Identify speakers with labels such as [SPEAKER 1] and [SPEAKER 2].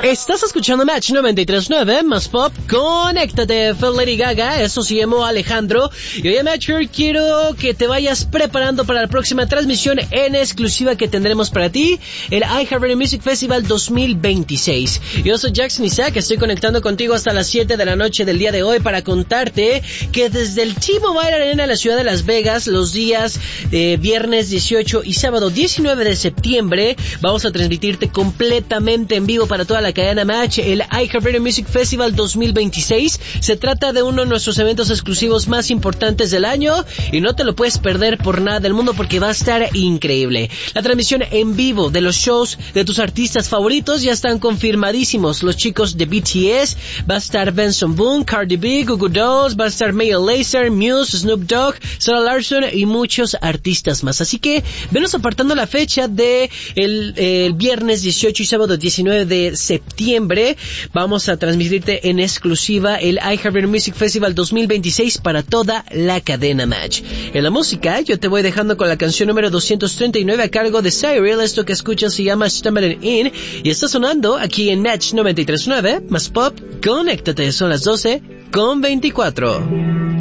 [SPEAKER 1] Estás escuchando Match 93.9, más pop, conéctate, fue Lady Gaga, eso se llamó Alejandro. Y hoy en Match quiero que te vayas preparando para la próxima transmisión en exclusiva que tendremos para ti, el iHeartRadio Music Festival 2026. Yo soy Jackson Isaac, estoy conectando contigo hasta las 7 de la noche del día de hoy para contarte que desde el T-Mobile Arena en la ciudad de Las Vegas, los días viernes 18 y sábado 19 de septiembre, vamos a transmitirte completamente en vivo para toda la cadena Match, el iHeartRadio Music Festival 2026. Se trata de uno de nuestros eventos exclusivos más importantes del año y no te lo puedes perder por nada del mundo porque va a estar increíble. La transmisión en vivo de los shows de tus artistas favoritos ya están confirmadísimos. Los chicos de BTS, va a estar Benson Boone, Cardi B, Goo Goo Dolls, va a estar Major Lazer, Muse, Snoop Dogg, Sarah Larson y muchos artistas más. Así que venos apartando la fecha de el viernes 18 y sábado 19 de septiembre. Vamos a transmitirte en exclusiva el iHeartRadio Music Festival 2026 para toda la cadena Match. En la música, yo te voy dejando con la canción número 239 a cargo de Cyril. Esto que escuchas se llama Stumbling In y está sonando aquí en Match 93.9, más pop, conéctate, son las 12:24.